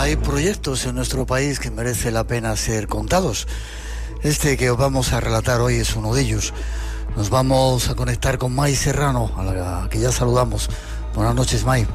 Hay proyectos en nuestro país que merece la pena ser contados. Este que os vamos a relatar hoy es uno de ellos. Nos vamos a conectar con May Serrano, a la que ya saludamos. Buenas noches, May.